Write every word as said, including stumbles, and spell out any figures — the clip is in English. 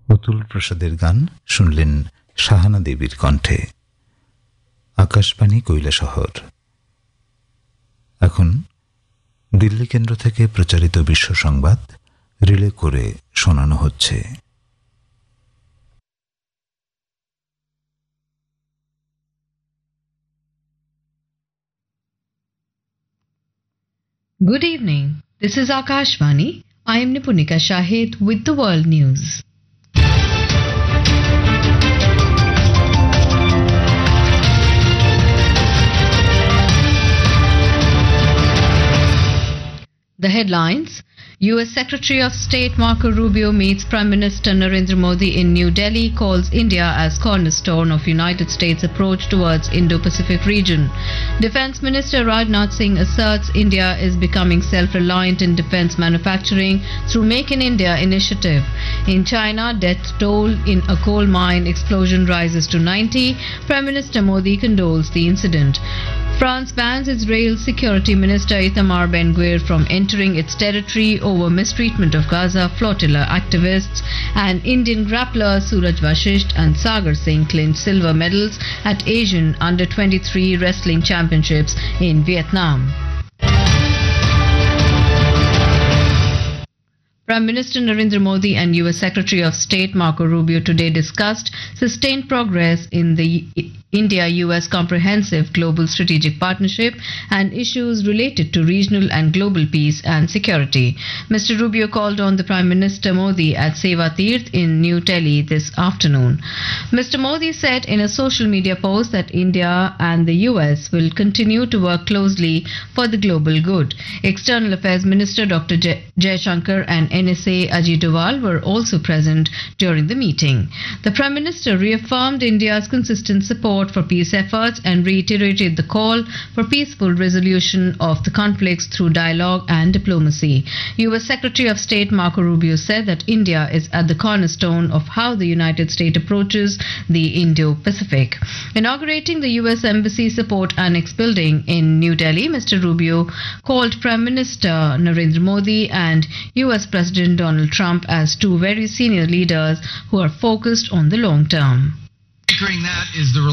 অতুল প্রসাদের গান শুনলেন শাহানা দেবীর কণ্ঠে। আকাশবাণী কৈলাসহর। এখন দিল্লি কেন্দ্র থেকে প্রচারিত বিশ্ব সংবাদ রিলে করে শোনানো হচ্ছে। Good evening. This is Akashvani. I am Nipunika Shahid with the world news. The headlines: U S Secretary of State Marco Rubio meets Prime Minister Narendra Modi in New Delhi, calls India as cornerstone of United States approach towards Indo-Pacific region. Defense Minister Rajnath Singh asserts India is becoming self-reliant in defense manufacturing through Make in India initiative. In China, death toll in a coal mine explosion rises to ninety. Prime Minister Modi condoles the incident. France bans Israel Security Minister Itamar Ben-Gvir from entering its territory over mistreatment of Gaza flotilla activists, and Indian grapplers Suraj Vashisht and Sagar Singh clinched silver medals at Asian Under twenty-three Wrestling Championships in Vietnam. Prime Minister Narendra Modi and U S Secretary of State Marco Rubio today discussed sustained progress in the India-U S Comprehensive Global Strategic Partnership and issues related to regional and global peace and security. Mister Rubio called on the Prime Minister Modi at Seva Tirth in New Delhi this afternoon. Mister Modi said in a social media post that India and the U S will continue to work closely for the global good. External Affairs Minister Doctor Jaishankar and N S A Ajit Doval were also present during the meeting. The Prime Minister reaffirmed India's consistent support for peace efforts and reiterated the call for peaceful resolution of the conflicts through dialogue and diplomacy. U S Secretary of State Marco Rubio said that India is at the cornerstone of how the United States approaches the Indo-Pacific. Inaugurating the U S Embassy Support Annex building in New Delhi, Mister Rubio called Prime Minister Narendra Modi and U S President Donald Trump as two very senior leaders who are focused on the long term. Anchoring that is the